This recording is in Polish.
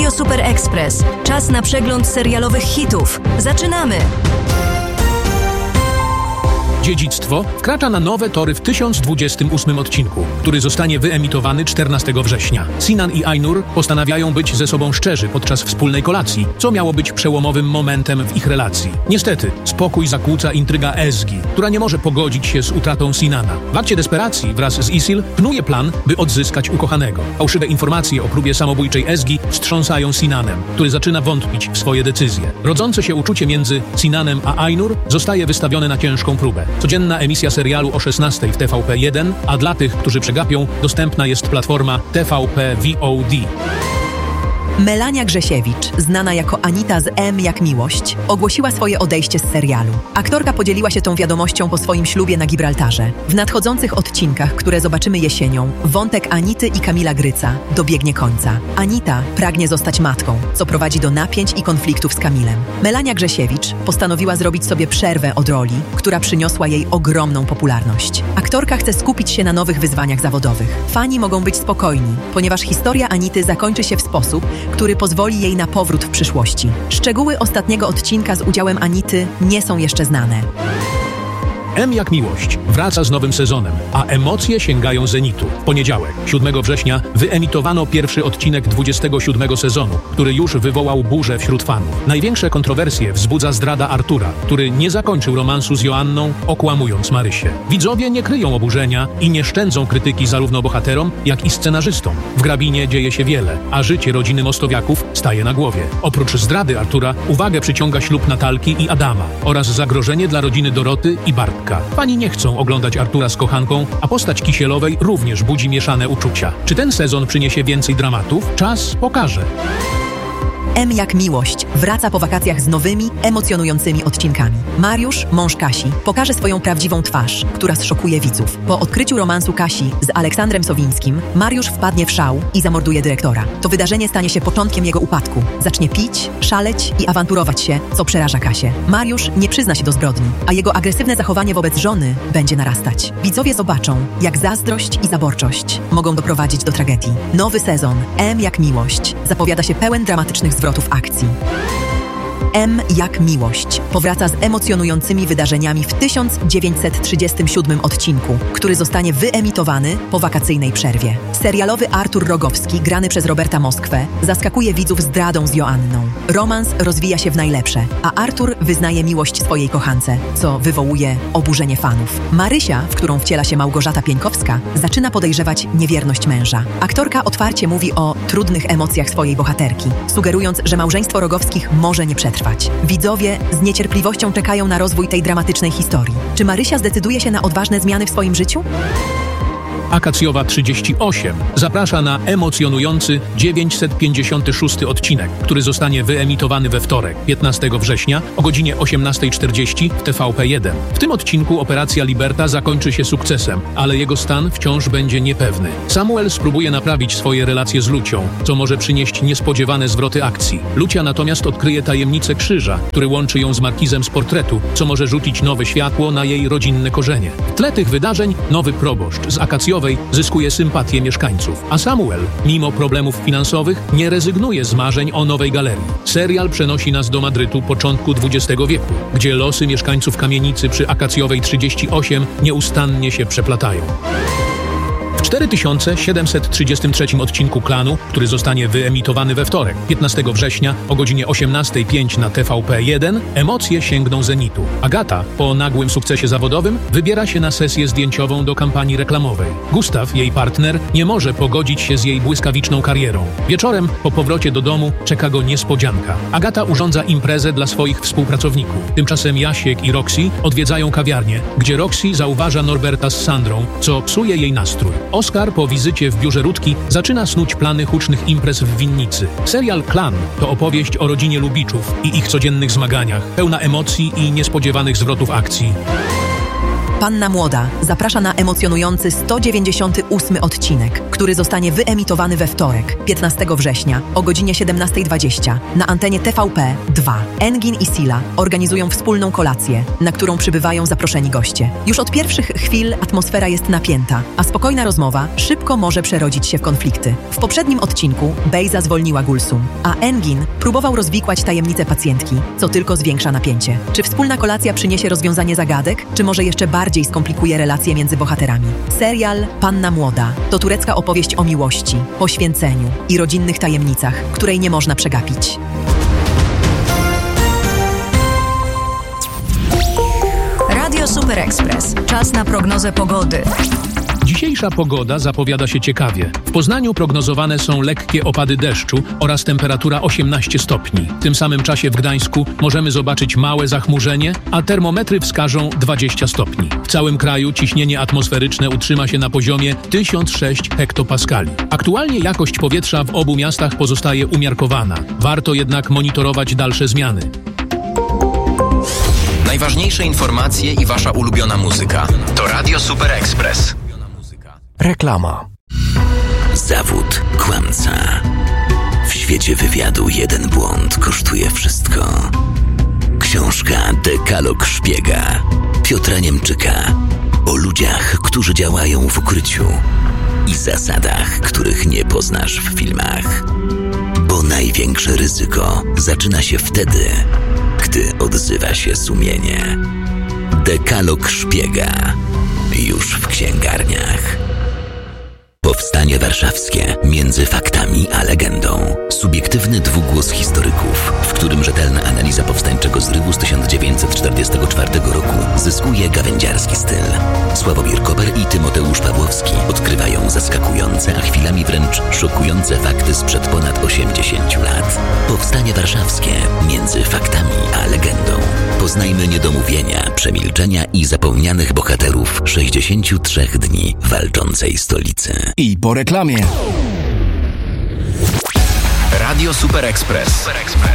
Radio Super Express. Czas na przegląd serialowych hitów. Zaczynamy! Dziedzictwo wkracza na nowe tory w 1028 odcinku, który zostanie wyemitowany 14 września. Sinan i Ainur postanawiają być ze sobą szczerzy podczas wspólnej kolacji, co miało być przełomowym momentem w ich relacji. Niestety, spokój zakłóca intryga Ezgi, która nie może pogodzić się z utratą Sinana. W akcie desperacji wraz z Isil knuje plan, by odzyskać ukochanego. Fałszywe informacje o próbie samobójczej Ezgi wstrząsają Sinanem, który zaczyna wątpić w swoje decyzje. Rodzące się uczucie między Sinanem a Ainur zostaje wystawione na ciężką próbę. Codzienna emisja serialu o 16 w TVP1, a dla tych, którzy przegapią, dostępna jest platforma TVP VOD. Melania Grzesiewicz, znana jako Anita z M jak Miłość, ogłosiła swoje odejście z serialu. Aktorka podzieliła się tą wiadomością po swoim ślubie na Gibraltarze. W nadchodzących odcinkach, które zobaczymy jesienią, wątek Anity i Kamila Gryca dobiegnie końca. Anita pragnie zostać matką, co prowadzi do napięć i konfliktów z Kamilem. Melania Grzesiewicz postanowiła zrobić sobie przerwę od roli, która przyniosła jej ogromną popularność. Aktorka chce skupić się na nowych wyzwaniach zawodowych. Fani mogą być spokojni, ponieważ historia Anity zakończy się w sposób, który pozwoli jej na powrót w przyszłości. Szczegóły ostatniego odcinka z udziałem Anity nie są jeszcze znane. M jak Miłość wraca z nowym sezonem, a emocje sięgają zenitu. W poniedziałek, 7 września, wyemitowano pierwszy odcinek 27 sezonu, który już wywołał burzę wśród fanów. Największe kontrowersje wzbudza zdrada Artura, który nie zakończył romansu z Joanną, okłamując Marysię. Widzowie nie kryją oburzenia i nie szczędzą krytyki zarówno bohaterom, jak i scenarzystom. W Grabinie dzieje się wiele, a życie rodziny Mostowiaków staje na głowie. Oprócz zdrady Artura, uwagę przyciąga ślub Natalki i Adama oraz zagrożenie dla rodziny Doroty i Bartka. Fani nie chcą oglądać Artura z kochanką, a postać Kisielowej również budzi mieszane uczucia. Czy ten sezon przyniesie więcej dramatów? Czas pokaże. M jak Miłość wraca po wakacjach z nowymi, emocjonującymi odcinkami. Mariusz, mąż Kasi, pokaże swoją prawdziwą twarz, która zszokuje widzów. Po odkryciu romansu Kasi z Aleksandrem Sowińskim, Mariusz wpadnie w szał i zamorduje dyrektora. To wydarzenie stanie się początkiem jego upadku. Zacznie pić, szaleć i awanturować się, co przeraża Kasię. Mariusz nie przyzna się do zbrodni, a jego agresywne zachowanie wobec żony będzie narastać. Widzowie zobaczą, jak zazdrość i zaborczość mogą doprowadzić do tragedii. Nowy sezon M jak Miłość zapowiada się pełen dramatycznych zwrotów akcji. M jak Miłość powraca z emocjonującymi wydarzeniami w 1937 odcinku, który zostanie wyemitowany po wakacyjnej przerwie. Serialowy Artur Rogowski, grany przez Roberta Moskwę, zaskakuje widzów zdradą z Joanną. Romans rozwija się w najlepsze, a Artur wyznaje miłość swojej kochance, co wywołuje oburzenie fanów. Marysia, w którą wciela się Małgorzata Pieńkowska, zaczyna podejrzewać niewierność męża. Aktorka otwarcie mówi o trudnych emocjach swojej bohaterki, sugerując, że małżeństwo Rogowskich może nie przetrwać. Widzowie z niecierpliwością czekają na rozwój tej dramatycznej historii. Czy Marysia zdecyduje się na odważne zmiany w swoim życiu? Akacjowa 38 zaprasza na emocjonujący 956 odcinek, który zostanie wyemitowany we wtorek, 15 września o godzinie 18:40 w TVP1. W tym odcinku Operacja Liberta zakończy się sukcesem, ale jego stan wciąż będzie niepewny. Samuel spróbuje naprawić swoje relacje z Lucią, co może przynieść niespodziewane zwroty akcji. Lucia natomiast odkryje tajemnicę krzyża, który łączy ją z markizem z portretu, co może rzucić nowe światło na jej rodzinne korzenie. W tle tych wydarzeń nowy proboszcz z Akacjowej zyskuje sympatię mieszkańców, a Samuel, mimo problemów finansowych, nie rezygnuje z marzeń o nowej galerii. Serial przenosi nas do Madrytu początku XX wieku, gdzie losy mieszkańców kamienicy przy Akacjowej 38 nieustannie się przeplatają. W 4733 odcinku Klanu, który zostanie wyemitowany we wtorek, 15 września o godzinie 18:05 na TVP1, emocje sięgną zenitu. Agata, po nagłym sukcesie zawodowym, wybiera się na sesję zdjęciową do kampanii reklamowej. Gustaw, jej partner, nie może pogodzić się z jej błyskawiczną karierą. Wieczorem, po powrocie do domu, czeka go niespodzianka. Agata urządza imprezę dla swoich współpracowników. Tymczasem Jasiek i Roxy odwiedzają kawiarnię, gdzie Roxy zauważa Norberta z Sandrą, co psuje jej nastrój. Oskar po wizycie w biurze Rutki zaczyna snuć plany hucznych imprez w winnicy. Serial Klan to opowieść o rodzinie Lubiczów i ich codziennych zmaganiach, pełna emocji i niespodziewanych zwrotów akcji. Panna Młoda zaprasza na emocjonujący 198 odcinek, który zostanie wyemitowany we wtorek, 15 września o godzinie 17:20 na antenie TVP 2. Engin i Sila organizują wspólną kolację, na którą przybywają zaproszeni goście. Już od pierwszych chwil atmosfera jest napięta, a spokojna rozmowa szybko może przerodzić się w konflikty. W poprzednim odcinku Bejza zwolniła Gulsum, a Engin próbował rozwikłać tajemnice pacjentki, co tylko zwiększa napięcie. Czy wspólna kolacja przyniesie rozwiązanie zagadek, czy może jeszcze bardziej skomplikuje relacje między bohaterami? Serial Panna Młoda to turecka opowieść o miłości, poświęceniu i rodzinnych tajemnicach, której nie można przegapić. Radio Super Express. Czas na prognozę pogody. Dzisiejsza pogoda zapowiada się ciekawie. W Poznaniu prognozowane są lekkie opady deszczu oraz temperatura 18 stopni. W tym samym czasie w Gdańsku możemy zobaczyć małe zachmurzenie, a termometry wskażą 20 stopni. W całym kraju ciśnienie atmosferyczne utrzyma się na poziomie 1006 hektopaskali. Aktualnie jakość powietrza w obu miastach pozostaje umiarkowana. Warto jednak monitorować dalsze zmiany. Najważniejsze informacje i wasza ulubiona muzyka to Radio Super Express. Reklama. Zawód kłamca. W świecie wywiadu jeden błąd kosztuje wszystko. Książka Dekalog Szpiega Piotra Niemczyka o ludziach, którzy działają w ukryciu i zasadach, których nie poznasz w filmach. Bo największe ryzyko zaczyna się wtedy, gdy odzywa się sumienie. Dekalog Szpiega już w księgarniach. Powstanie warszawskie między faktami a legendą. Subiektywny dwugłos historyków, w którym rzetelna analiza powstańczego zrywu z 1944 roku zyskuje gawędziarski styl. Sławomir Koper i Tymoteusz Pawłowski odkrywają zaskakujące, a chwilami wręcz szokujące fakty sprzed ponad 80 lat. Powstanie warszawskie między faktami a legendą. Poznajmy niedomówienia, przemilczenia i zapomnianych bohaterów 63 dni walczącej stolicy. I po reklamie. Radio Super Express.